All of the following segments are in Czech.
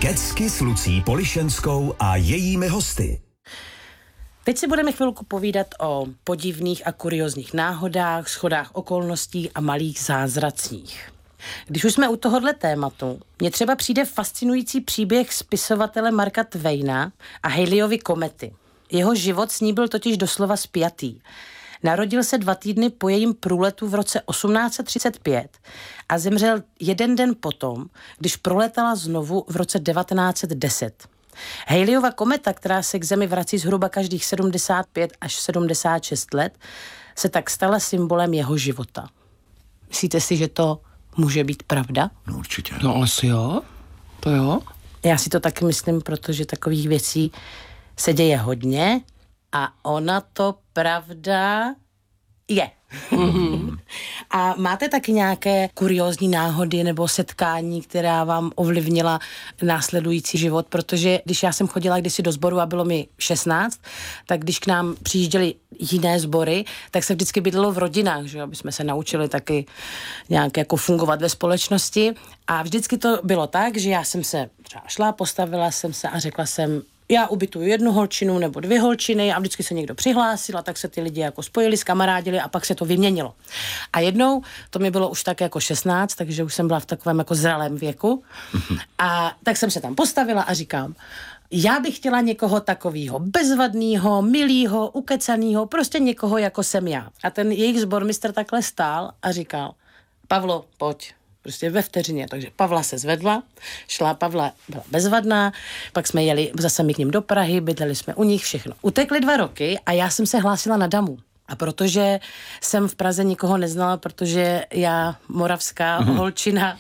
Kecky s Lucí Polišenskou a jejími hosty. Teď si budeme chvilku povídat o podivných a kuriózních náhodách, shodách okolností a malých zázracích. Když už jsme u tohohle tématu, mně třeba přijde fascinující příběh spisovatele Marka Twaina a Halleyovy komety. Jeho život s ní byl totiž doslova spjatý. Narodil se 2 týdny po jejím průletu v roce 1835 a zemřel 1 den potom, když proletala znovu v roce 1910. Halleyova kometa, která se k Zemi vrací zhruba každých 75 až 76 let, se tak stala symbolem jeho života. Myslíte si, že to může být pravda? No určitě. No asi jo, to jo. Já si to taky myslím, protože takových věcí se děje hodně a ona to pravda je. A máte taky nějaké kuriózní náhody nebo setkání, která vám ovlivnila následující život? Protože když já jsem chodila kdysi do sboru a bylo mi 16, tak když k nám přijížděly jiné sbory, tak se vždycky bydlelo v rodinách, že aby jsme se naučili taky nějak jako fungovat ve společnosti. A vždycky to bylo tak, že já jsem se třeba šla, postavila jsem se a řekla jsem, já ubytuju 1 holčinu nebo 2 holčiny a vždycky se někdo přihlásil a tak se ty lidi jako spojili, skamarádili a pak se to vyměnilo. A jednou, to mi bylo už tak jako 16, takže už jsem byla v takovém jako zralém věku a tak jsem se tam postavila a říkám, já bych chtěla někoho takového bezvadného, milého, ukecaného, prostě někoho jako jsem já. A ten jejich sbormistr takhle stál a říkal, Pavlo, pojď. Prostě ve vteřině. Takže Pavla se zvedla, šla, Pavla byla bezvadná, pak jsme jeli zase my k ním do Prahy, bydleli jsme u nich, všechno. Utekly 2 roky a já jsem se hlásila na damu. A protože jsem v Praze nikoho neznala, protože já, moravská holčina,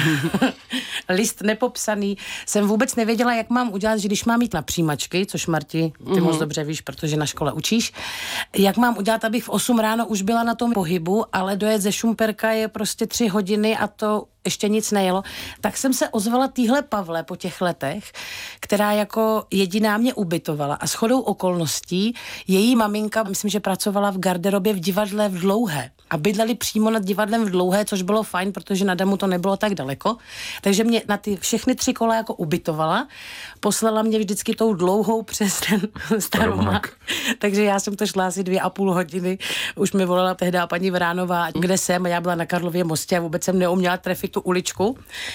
list nepopsaný, jsem vůbec nevěděla, jak mám udělat, že když mám jít na přijímačky, což Marti, ty moc dobře víš, protože na škole učíš, jak mám udělat, abych v 8 ráno už byla na tom pohybu, ale dojet ze Šumperka je prostě 3 hodiny a to ještě nic nejelo, tak jsem se ozvala týhle Pavle po těch letech, která jako jediná mě ubytovala a shodou okolností její maminka, myslím, že pracovala v garderobě v divadle v Dlouhé a bydleli přímo nad divadlem v Dlouhé, což bylo fajn, protože na damu to nebylo tak daleko, takže mě na ty všechny 3 kola jako ubytovala, poslala mě vždycky tou Dlouhou přes ten Staromak, takže já jsem to šla asi 2,5 hodiny, už mi volala tehdy paní Vránová, kde jsem, a já byla na Karlově mostě a vůbec jsem neuměla trefit tu uličku,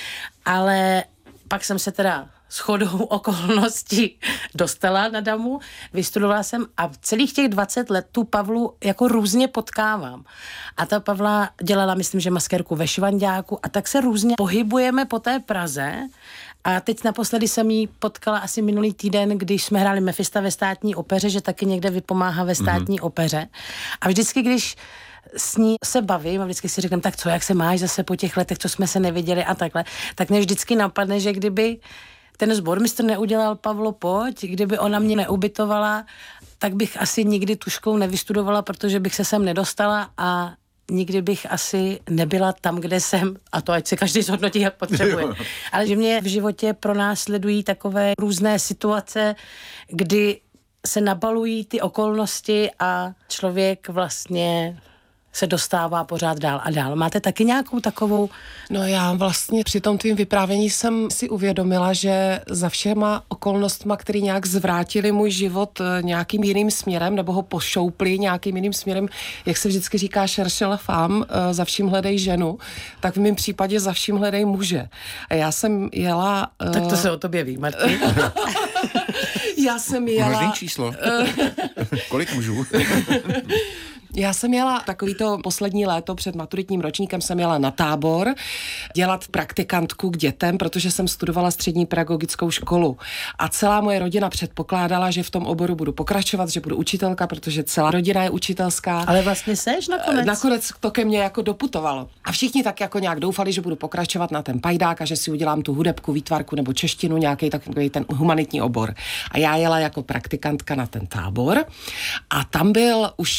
ale pak jsem se teda shodou okolností dostala na damu, vystudovala jsem a celých těch 20 let tu Pavlu jako různě potkávám. A ta Pavla dělala, myslím, že maskérku ve Švanďáku a tak se různě pohybujeme po té Praze. A teď naposledy jsem jí potkala asi minulý týden, když jsme hráli Mefista ve Státní opeře, že taky někde vypomáhá ve Státní opeře. A vždycky, když s ní se bavím a vždycky si říkám, tak co, jak se máš zase po těch letech, co jsme se neviděli a takhle, tak mě vždycky napadne, že kdyby ten sbormistr neudělal Pavlo, pojď, kdyby ona mě neubytovala, tak bych asi nikdy tu školu nevystudovala, protože bych se sem nedostala a nikdy bych asi nebyla tam, kde jsem, a to ať se každý zhodnotí, jak potřebuje. Ale že mě v životě pronásledují takové různé situace, kdy se nabalují ty okolnosti a člověk vlastně se dostává pořád dál a dál. Máte taky nějakou takovou? No já vlastně při tom tvým vyprávění jsem si uvědomila, že za všema okolnostma, které nějak zvrátili můj život nějakým jiným směrem, nebo ho pošoupli nějakým jiným směrem, jak se vždycky říká cherche la femme, za vším hledej ženu, tak v mém případě za vším hledej muže. A já jsem jela... Tak to se o tobě ví, Martin. Já jsem jela... Možný číslo. Kolik mužů? Já jsem jela takovýto poslední léto před maturitním ročníkem jsem jela na tábor dělat praktikantku k dětem, protože jsem studovala střední pedagogickou školu. A celá moje rodina předpokládala, že v tom oboru budu pokračovat, že budu učitelka, protože celá rodina je učitelská. Ale vlastně seš nakonec. Nakonec to ke mně jako doputovalo. A všichni tak jako nějak doufali, že budu pokračovat na ten pajdák a že si udělám tu hudebku, výtvarku nebo češtinu, nějaký takový ten humanitní obor. A já jela jako praktikantka na ten tábor a tam byl už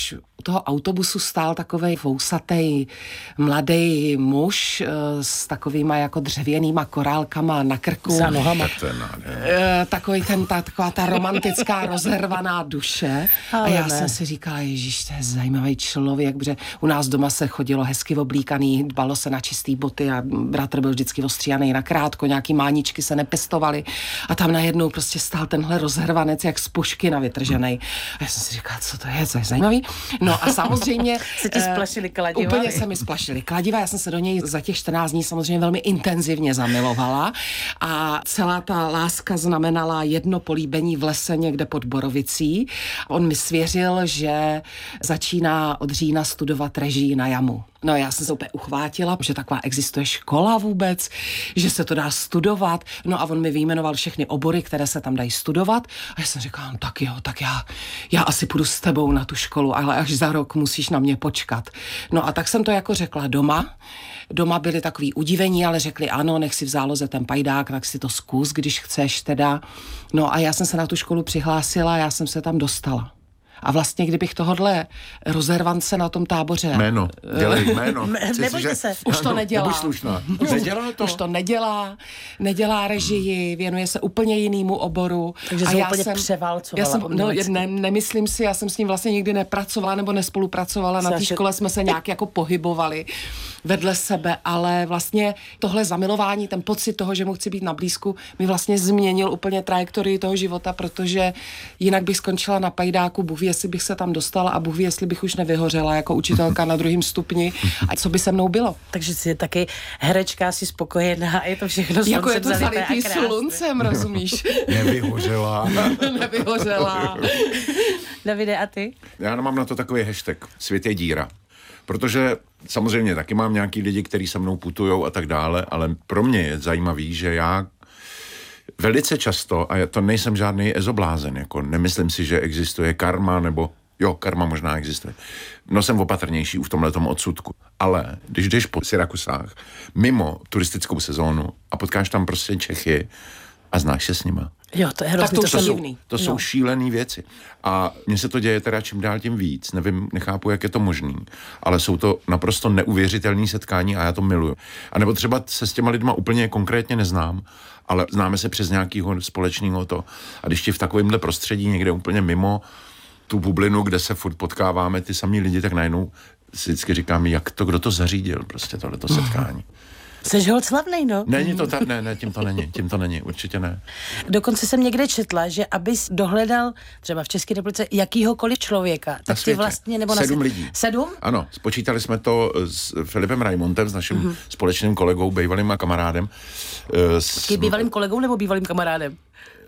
toho autobusu stál takovej vousatej mladý muž s takovýma jako dřevěnýma korálkama na krku. Za nohama. Taková ta romantická rozhervaná duše. A já jsem si říkala, ježiš, to je zajímavý člověk, protože u nás doma se chodilo hezky oblíkaný, dbalo se na čistý boty a bratr byl vždycky ostříhaný nakrátko, nějaký máničky se nepestovaly a tam najednou prostě stál tenhle rozhrvanec jak z pušky navytržený. A já jsem si říkala, co to je zajímavý. No a samozřejmě se ti splašily kladiva? Úplně se mi splašily kladiva, já jsem se do něj za těch 14 dní samozřejmě velmi intenzivně zamilovala a celá ta láska znamenala jedno políbení v lese někde pod Borovicí. On mi svěřil, že začíná od října studovat režii na jamu. No já jsem se úplně uchvátila, že taková existuje škola vůbec, že se to dá studovat. No a on mi vyjmenoval všechny obory, které se tam dají studovat. A já jsem říkala, no tak jo, tak já asi půjdu s tebou na tu školu, ale až za rok musíš na mě počkat. No a tak jsem to jako řekla doma. Doma byli takový udivení, ale řekli ano, nech si v záloze ten pajdák, tak si to zkus, když chceš teda. No a já jsem se na tu školu přihlásila, já jsem se tam dostala. A vlastně, kdybych tohodle rozervance na tom táboře... Dělej jméno. Nebojte se. Už to nedělá. Nebuď slušná. Nedělá to? Už to nedělá režii, věnuje se úplně jinému oboru. Takže jsem úplně převálcovala. Nemyslím si, já jsem s ním vlastně nikdy nepracovala nebo nespolupracovala. Na té škole jsme se nějak jako pohybovali vedle sebe, ale vlastně tohle zamilování, ten pocit toho, že mu chci být na blízku, mi vlastně změnil úplně trajektorii toho života, protože jinak bych skončila na pajdáku, Bůh ví, jestli bych se tam dostala a Bůh ví, jestli bych už nevyhořela jako učitelka na 2. stupni a co by se mnou bylo. Takže si je taky herečka, si spokojená a je to všechno sluncem jako je to zalité zalitý sluncem, rozumíš? Nevyhořela. Davide, a ty? Já mám na to takový hashtag, svět je díra. Protože samozřejmě taky mám nějaký lidi, kteří se mnou putujou a tak dále, ale pro mě je zajímavý, že já velice často, a to nejsem žádný ezoblázen, jako nemyslím si, že existuje karma, nebo jo, karma možná existuje. No jsem opatrnější v tomhletom odsudku. Ale když jdeš po Syrakusách mimo turistickou sezónu a potkáš tam prostě Čechy a znáš se s nima. Jo, to je hrozný, to jsou šílený věci. A mně se to děje teda čím dál tím víc. Nevím, nechápu, jak je to možný. Ale jsou to naprosto neuvěřitelné setkání a já to miluju. A nebo třeba se s těma lidma úplně konkrétně neznám, ale známe se přes nějakého společného to. A když ti v takovémhle prostředí někde úplně mimo tu bublinu, kde se furt potkáváme ty samý lidi, tak najednou si vždycky říkám, kdo to zařídil, prostě tohleto setkání. Jseš holt slavnej, no. Není to tak, ne, tím to není, určitě ne. Dokonce jsem někde četla, že abys dohledal třeba v České republice jakýhokoliv člověka, tak ty vlastně, nebo 7 lidí. 7? Ano, spočítali jsme to s Filipem Raimontem, s naším společným kolegou, bývalým kamarádem. Bývalým kolegou nebo bývalým kamarádem?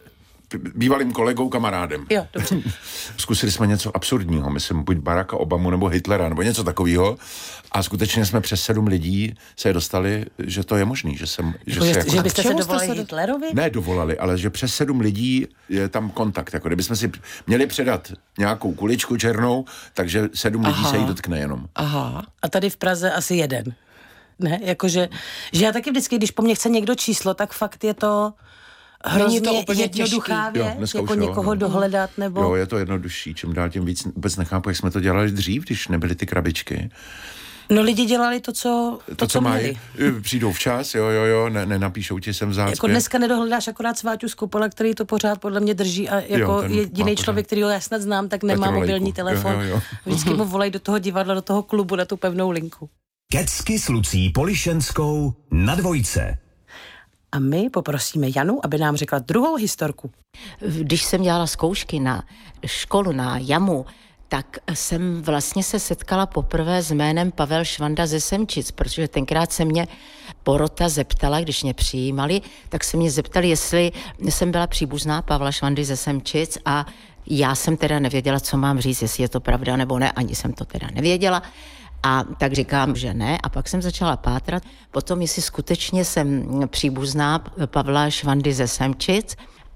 Bývalým kolegou, kamarádem. Jo, dobře. Zkusili jsme něco absurdního, myslím, buď Baracka Obamu nebo Hitlera, nebo něco takového. A skutečně jsme přes 7 lidí se dostali, že to je možný, že byste se dovolali Hitlerovi? Ne dovolali, ale že přes 7 lidí je tam kontakt. Jako kdybychom si měli předat nějakou kuličku černou, takže 7 lidí se jí dotkne jenom. Aha. A tady v Praze asi 1. Ne, jakože, že já taky vždycky, když po mně chce někdo číslo, tak fakt je to hrozně jednoduchá věc, jako někoho dohledat, nebo... Jo, je to jednodušší, čím dál tím víc. Vůbec nechápu, jak jsme to dělali dřív, když nebyly ty krabičky. No lidi dělali to, co mají. Přijdou včas, jo, nenapíšou ti sem v zácpě. Jako dneska nedohledáš akorát Sváťu z Kopola, který to pořád podle mě drží a jako jediný člověk, kterýho já snad znám, tak nemá mobilní telefon. Jo. Vždycky mu volají do toho divadla, do toho klubu na tu pevnou linku. Kecky s Lucí Polišenskou na Dvojce. A my poprosíme Janu, aby nám řekla druhou historku. Když jsem dělala zkoušky na školu na jamu, tak jsem vlastně se setkala poprvé s jménem Pavel Švanda ze Semčic, protože tenkrát se mě porota zeptala, když mě přijímali, tak se mě zeptali, jestli jsem byla příbuzná Pavla Švandy ze Semčic a já jsem teda nevěděla, co mám říct, jestli je to pravda nebo ne, ani jsem to teda nevěděla. A tak říkám, že ne. A pak jsem začala pátrat. Potom, jestli skutečně jsem příbuzná Pavla Švandy ze Semčic.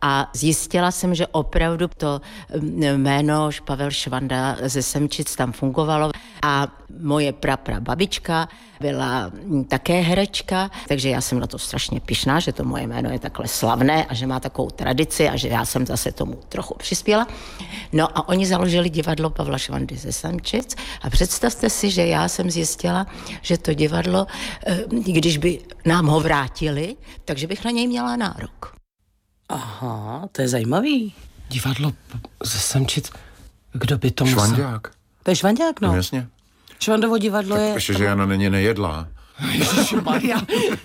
a zjistila jsem, že opravdu to jméno Pavel Švanda ze Semčic tam fungovalo a moje babička byla také herečka, takže já jsem na to strašně pyšná, že to moje jméno je takhle slavné a že má takovou tradici a že já jsem zase tomu trochu přispěla. No a oni založili divadlo Pavla Švandy ze Semčic a představte si, že já jsem zjistila, že to divadlo, když by nám ho vrátili, takže bych na něj měla nárok. Aha, to je zajímavý. Divadlo ze Semčic, kdo by to musel? Švandák. To je Švandák, no. No jasně. Švandovo divadlo je... Ještě, že Jana není nejedlá. Ježišmarja.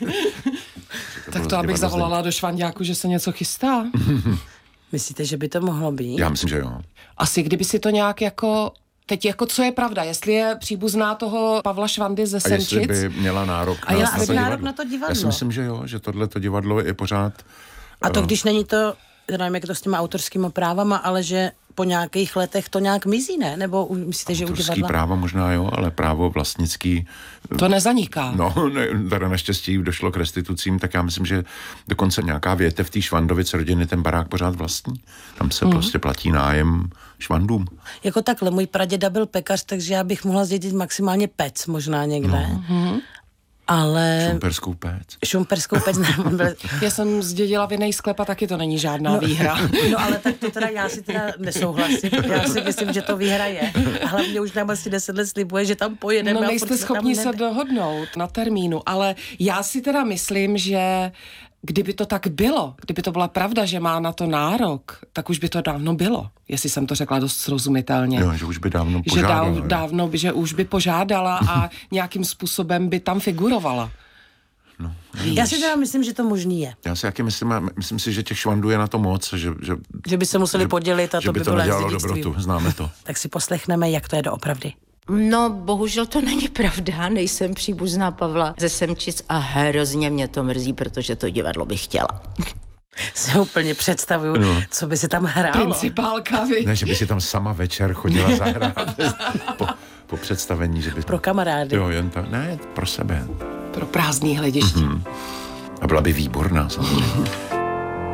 Tak to abych zavolala do Švandáku, že se něco chystá. Myslíte, že by to mohlo být? Já myslím, že jo. Asi kdyby si to nějak jako... Teď jako co je pravda, jestli je příbuzná toho Pavla Švandy ze A Semčic. jestli by měla nárok A na to nárok na to divadlo. Já si myslím, že jo, že tohleto divadlo je pořád... A to, když není to, já nevím, jak je to s těma autorskými právama, ale že po nějakých letech to nějak mizí, ne? Nebo myslíte, že u autorský divadla? práva možná jo, ale právo vlastnický... To nezaniká. No, teda naštěstí došlo k restitucím, tak já myslím, že dokonce nějaká větev té Švandovic rodiny ten barák pořád vlastní. Tam se prostě platí nájem Švandům. Jako takhle, můj praděda byl pekař, takže já bych mohla zdědit maximálně pec možná někde. No. Ale... Šumperskou pec, ne. Já jsem zdědila vinný sklep a taky to není žádná výhra. No ale tak to teda já si teda nesouhlasím. Já si myslím, že to výhra je. A hlavně už nám asi 10 let slibuje, že tam pojedeme. No nejste schopni se dohodnout na termínu, ale já si teda myslím, že kdyby to tak bylo, kdyby to byla pravda, že má na to nárok, tak už by to dávno bylo, jestli jsem to řekla dost srozumitelně. Jo, že už by dávno požádala. Že dávno, že už by požádala a nějakým způsobem by tam figurovala. No, já si teda myslím, že to možný je. Já si taky myslím si, že těch Švandů je na to moc, že by se museli podělit a to by bylo nedělalo dobrotu, známe to. Tak si poslechneme, jak to je doopravdy. No, bohužel to není pravda, nejsem příbuzná Pavla ze Semčic a hrozně mě to mrzí, protože to divadlo bych chtěla. Si úplně představuju, co by si tam hrálo. Principálka, vy. Ne, že by si tam sama večer chodila zahrát po představení, že by... Pro kamarády. Jo, jen tak. Ne, pro sebe. Pro prázdný hlediště. A byla by výborná samozřejmě.